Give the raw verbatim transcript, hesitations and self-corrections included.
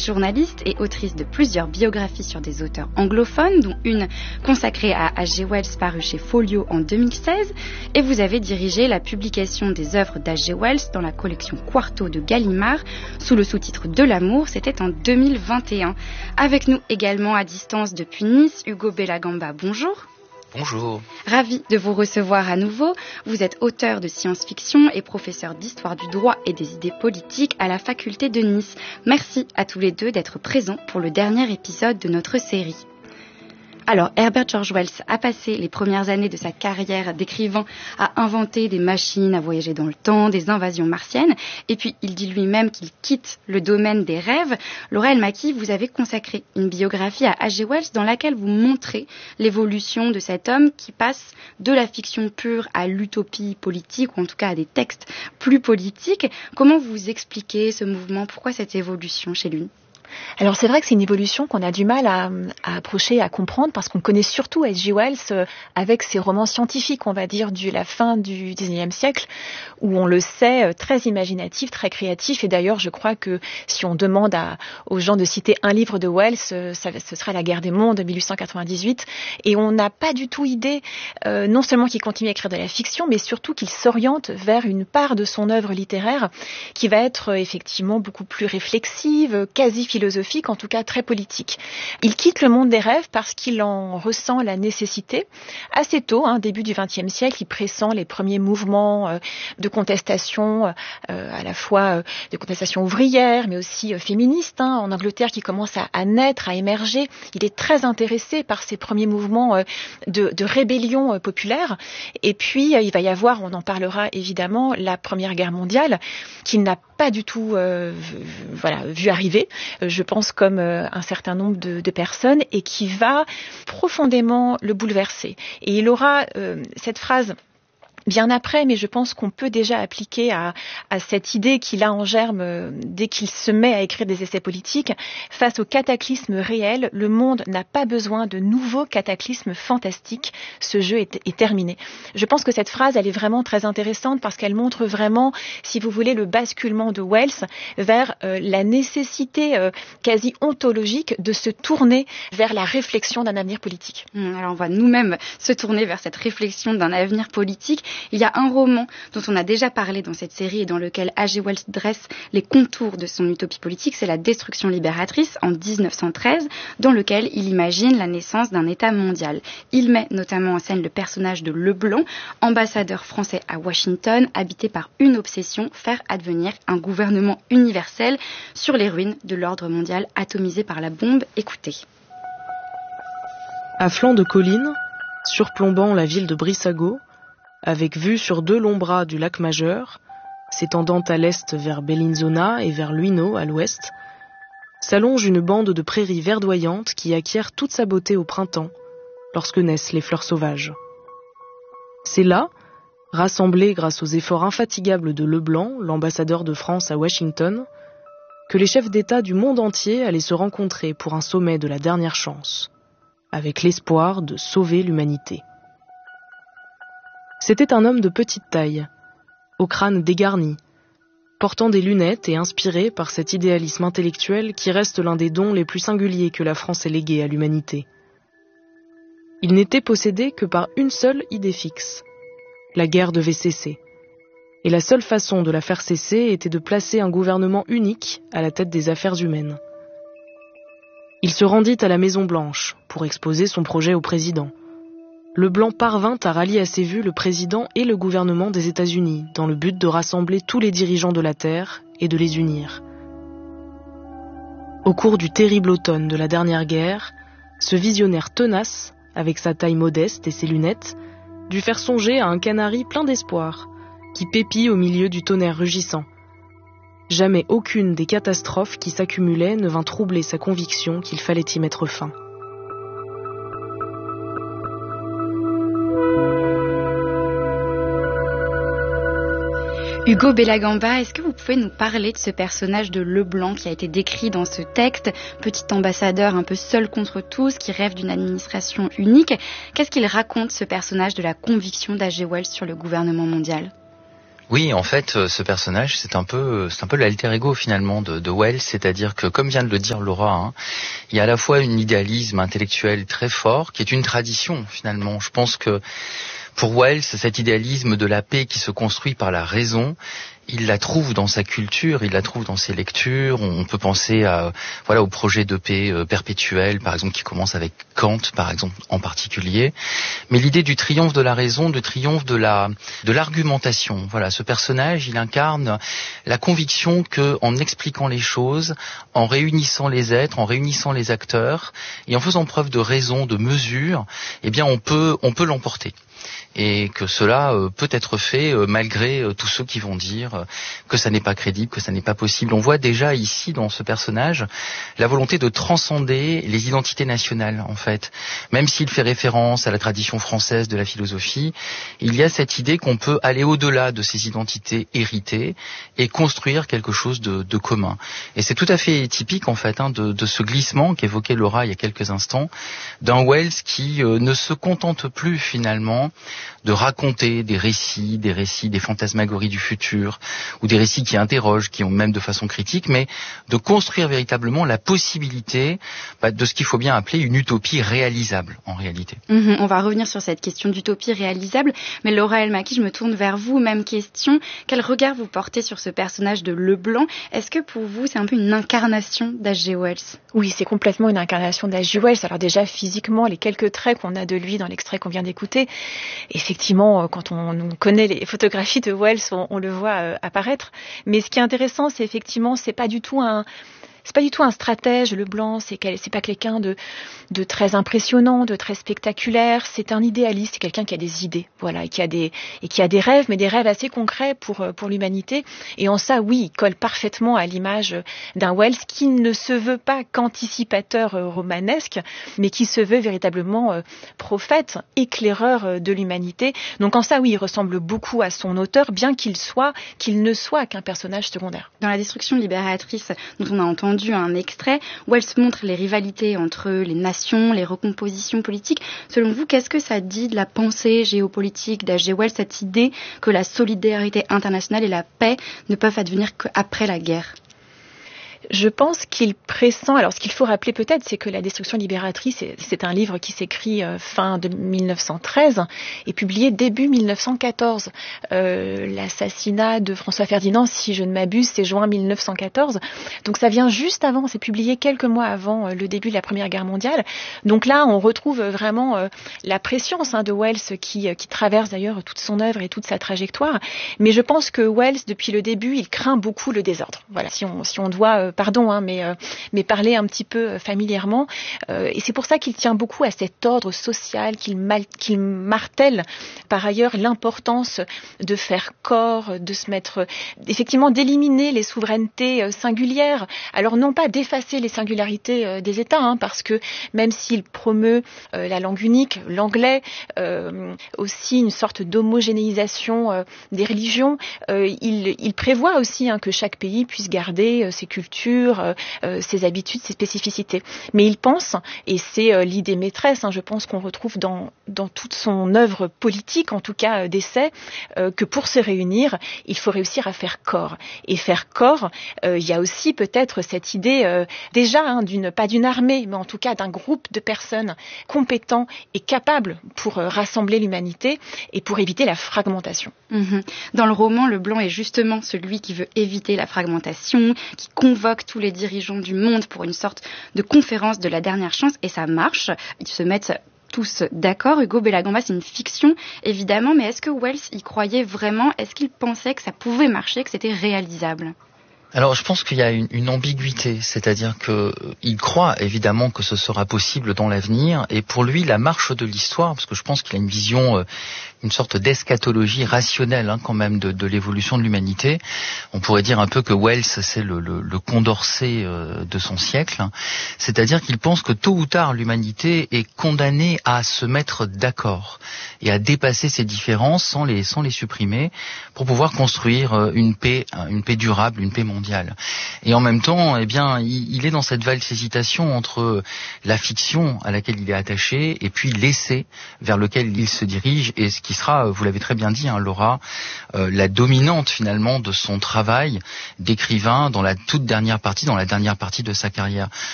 journaliste et autrice de plusieurs biographies sur des auteurs anglophones, dont une consacrée à H G Wells parue chez Folio en deux mille seize. Et vous avez dirigé la publication des œuvres d'H G Wells dans la collection Quarto de Gallimard, sous le sous-titre De l'amour, c'était en deux mille vingt et un. Avec nous également à distance depuis Nice, Hugo Bellagamba, bonjour. Bonjour. Ravi de vous recevoir à nouveau. Vous êtes auteur de science-fiction et professeur d'histoire du droit et des idées politiques à la faculté de Nice. Merci à tous les deux d'être présents pour le dernier épisode de notre série. Alors, Herbert George Wells a passé les premières années de sa carrière d'écrivain à inventer des machines à voyager dans le temps, des invasions martiennes, et puis il dit lui-même qu'il quitte le domaine des rêves. Laura El-Maki, vous avez consacré une biographie à H G Wells dans laquelle vous montrez l'évolution de cet homme qui passe de la fiction pure à l'utopie politique, ou en tout cas à des textes plus politiques. Comment vous expliquez ce mouvement? Pourquoi cette évolution chez lui? Alors c'est vrai que c'est une évolution qu'on a du mal à, à approcher, à comprendre, parce qu'on connaît surtout H G Wells euh, avec ses romans scientifiques, on va dire, de la fin du dix-neuvième siècle, où on le sait, euh, très imaginatif, très créatif. Et d'ailleurs, je crois que si on demande à, aux gens de citer un livre de Wells, euh, ça, ce sera La guerre des mondes, mille huit cent quatre-vingt-dix-huit. Et on n'a pas du tout idée, euh, non seulement qu'il continue à écrire de la fiction, mais surtout qu'il s'oriente vers une part de son œuvre littéraire qui va être euh, effectivement beaucoup plus réflexive, quasi philosophique, en tout cas très politique. Il quitte le monde des rêves parce qu'il en ressent la nécessité. Assez tôt, hein, début du vingtième siècle, il pressent les premiers mouvements euh, de contestation, euh, à la fois euh, de contestation ouvrière, mais aussi euh, féministe, hein, en Angleterre, qui commence à, à naître, à émerger. Il est très intéressé par ces premiers mouvements euh, de, de rébellion euh, populaire. Et puis, euh, il va y avoir, on en parlera évidemment, la Première Guerre mondiale, qu'il n'a pas du tout euh, voilà, vu arriver. Je pense comme euh, un certain nombre de, de personnes, et qui va profondément le bouleverser. Et il aura euh, cette phrase bien après, mais je pense qu'on peut déjà appliquer à, à cette idée qu'il a en germe euh, dès qu'il se met à écrire des essais politiques. Face au cataclysme réel, le monde n'a pas besoin de nouveaux cataclysmes fantastiques. Ce jeu est, est terminé. Je pense que cette phrase, elle est vraiment très intéressante parce qu'elle montre vraiment, si vous voulez, le basculement de Wells vers euh, la nécessité euh, quasi ontologique de se tourner vers la réflexion d'un avenir politique. Alors on va nous-mêmes se tourner vers cette réflexion d'un avenir politique. Il y a un roman dont on a déjà parlé dans cette série et dans lequel H G Wells dresse les contours de son utopie politique, c'est La Destruction libératrice en dix-neuf cent treize, dans lequel il imagine la naissance d'un État mondial. Il met notamment en scène le personnage de Leblanc, ambassadeur français à Washington, habité par une obsession, faire advenir un gouvernement universel sur les ruines de l'ordre mondial atomisé par la bombe. Écoutez. À flanc de collines, surplombant la ville de Brissago, avec vue sur deux longs bras du lac Majeur, s'étendant à l'est vers Bellinzona et vers Luino à l'ouest, s'allonge une bande de prairies verdoyantes qui acquiert toute sa beauté au printemps, lorsque naissent les fleurs sauvages. C'est là, rassemblés grâce aux efforts infatigables de Leblanc, l'ambassadeur de France à Washington, que les chefs d'État du monde entier allaient se rencontrer pour un sommet de la dernière chance, avec l'espoir de sauver l'humanité. C'était un homme de petite taille, au crâne dégarni, portant des lunettes et inspiré par cet idéalisme intellectuel qui reste l'un des dons les plus singuliers que la France ait légués à l'humanité. Il n'était possédé que par une seule idée fixe. La guerre devait cesser. Et la seule façon de la faire cesser était de placer un gouvernement unique à la tête des affaires humaines. Il se rendit à la Maison-Blanche pour exposer son projet au président. Leblanc parvint à rallier à ses vues le président et le gouvernement des États-Unis dans le but de rassembler tous les dirigeants de la Terre et de les unir. Au cours du terrible automne de la dernière guerre, ce visionnaire tenace, avec sa taille modeste et ses lunettes, dut faire songer à un canari plein d'espoir, qui pépit au milieu du tonnerre rugissant. Jamais aucune des catastrophes qui s'accumulaient ne vint troubler sa conviction qu'il fallait y mettre fin. Hugo Bellagamba, est-ce que vous pouvez nous parler de ce personnage de Leblanc qui a été décrit dans ce texte, petit ambassadeur un peu seul contre tous, qui rêve d'une administration unique? Qu'est-ce qu'il raconte, ce personnage, de la conviction d'H G Wells sur le gouvernement mondial? Oui, en fait, ce personnage, c'est un peu, c'est un peu l'alter ego finalement de, de Wells, c'est-à-dire que, comme vient de le dire Laura, hein, il y a à la fois un idéalisme intellectuel très fort, qui est une tradition finalement. Je pense que pour Wells, cet idéalisme de la paix qui se construit par la raison, il la trouve dans sa culture, il la trouve dans ses lectures. On peut penser à, voilà, au projet de paix euh, perpétuel, par exemple, qui commence avec Kant, par exemple, en particulier. Mais l'idée du triomphe de la raison, du triomphe de la, de l'argumentation. Voilà, ce personnage, il incarne la conviction que, en expliquant les choses, en réunissant les êtres, en réunissant les acteurs, et en faisant preuve de raison, de mesure, eh bien, on peut, on peut l'emporter. Et que cela euh, peut être fait euh, malgré euh, tous ceux qui vont dire euh, que ça n'est pas crédible, que ça n'est pas possible. On voit déjà ici, dans ce personnage, la volonté de transcender les identités nationales, en fait. Même s'il fait référence à la tradition française de la philosophie, il y a cette idée qu'on peut aller au-delà de ces identités héritées et construire quelque chose de, de commun. Et c'est tout à fait typique, en fait, hein, de, de ce glissement qu'évoquait Laura il y a quelques instants, d'un Wells qui euh, ne se contente plus, finalement, de raconter des récits, des récits, des fantasmagories du futur, ou des récits qui interrogent, qui ont même de façon critique, mais de construire véritablement la possibilité bah, de ce qu'il faut bien appeler une utopie réalisable, en réalité. Mmh, on va revenir sur cette question d'utopie réalisable, mais Laura El-Maki, je me tourne vers vous, même question. Quel regard vous portez sur ce personnage de Leblanc ? Est-ce que pour vous, c'est un peu une incarnation d'H G Wells ? Oui, c'est complètement une incarnation d'H G Wells. Alors déjà, physiquement, les quelques traits qu'on a de lui dans l'extrait qu'on vient d'écouter, effectivement, quand on, on connaît les photographies de Wells, on, on le voit euh, apparaître. Mais ce qui est intéressant, c'est effectivement, c'est pas du tout un... C'est pas du tout un stratège, Leblanc, c'est, c'est pas quelqu'un de, de très impressionnant, de très spectaculaire, c'est un idéaliste, c'est quelqu'un qui a des idées, voilà, et qui a des, et qui a des rêves, mais des rêves assez concrets pour, pour l'humanité. Et en ça, oui, il colle parfaitement à l'image d'un Wells qui ne se veut pas qu'anticipateur romanesque, mais qui se veut véritablement prophète, éclaireur de l'humanité. Donc en ça, oui, il ressemble beaucoup à son auteur, bien qu'il soit, qu'il ne soit qu'un personnage secondaire. Dans La Destruction libératrice, dont on a entendu un extrait, Wells montre les rivalités entre les nations, les recompositions politiques. Selon vous, qu'est-ce que ça dit de la pensée géopolitique d'H G Wells, cette idée que la solidarité internationale et la paix ne peuvent advenir qu'après la guerre ? Je pense qu'il pressent, alors ce qu'il faut rappeler peut-être, c'est que La Destruction libératrice, c'est, c'est un livre qui s'écrit euh, fin de mille neuf cent treize et publié début mille neuf cent quatorze. Euh, l'assassinat de François Ferdinand, si je ne m'abuse, c'est juin mille neuf cent quatorze. Donc ça vient juste avant, c'est publié quelques mois avant euh, le début de la Première Guerre mondiale. Donc là, on retrouve vraiment euh, la prescience hein, de Wells qui, euh, qui traverse d'ailleurs toute son œuvre et toute sa trajectoire. Mais je pense que Wells, depuis le début, il craint beaucoup le désordre. Voilà, si on, si on doit... Euh, pardon, hein, mais, euh, mais parler un petit peu familièrement. Euh, et c'est pour ça qu'il tient beaucoup à cet ordre social, qu'il, mal, qu'il martèle par ailleurs l'importance de faire corps, de se mettre, effectivement, d'éliminer les souverainetés singulières. Alors non pas d'effacer les singularités des États, hein, parce que même s'il promeut euh, la langue unique, l'anglais, euh, aussi une sorte d'homogénéisation euh, des religions, euh, il, il prévoit aussi hein, que chaque pays puisse garder euh, ses cultures, Euh, ses habitudes, ses spécificités. Mais il pense, et c'est euh, l'idée maîtresse, hein, je pense qu'on retrouve dans, dans toute son œuvre politique, en tout cas euh, d'essai, euh, que pour se réunir, il faut réussir à faire corps. Et faire corps, euh, il y a aussi peut-être cette idée euh, déjà, hein, d'une, pas d'une armée, mais en tout cas d'un groupe de personnes compétents et capables pour euh, rassembler l'humanité et pour éviter la fragmentation. Mmh. Dans le roman, Leblanc est justement celui qui veut éviter la fragmentation, qui convoque tous les dirigeants du monde pour une sorte de conférence de la dernière chance, et ça marche. Ils se mettent tous d'accord. Hugo Bellagamba, c'est une fiction, évidemment, mais est-ce que Wells y croyait vraiment ? Est-ce qu'il pensait que ça pouvait marcher, que c'était réalisable ? Alors, je pense qu'il y a une, une ambiguïté, c'est-à-dire qu'il croit évidemment que ce sera possible dans l'avenir, et pour lui, la marche de l'histoire, parce que je pense qu'il a une vision, euh, une sorte d'eschatologie rationnelle hein, quand même de, de l'évolution de l'humanité. On pourrait dire un peu que Wells, c'est le, le, le Condorcet euh, de son siècle, hein. C'est-à-dire qu'il pense que tôt ou tard, l'humanité est condamnée à se mettre d'accord et à dépasser ses différences sans les, sans les supprimer pour pouvoir construire une paix, une paix durable, une paix mondiale. mondiale. Et en même temps, eh bien, il, il est dans cette valse hésitation entre la fiction à laquelle il est attaché et puis l'essai vers lequel il se dirige, et ce qui sera, vous l'avez très bien dit, hein, Laura, euh, la dominante finalement de son travail d'écrivain dans la toute dernière partie, dans la dernière partie de sa carrière.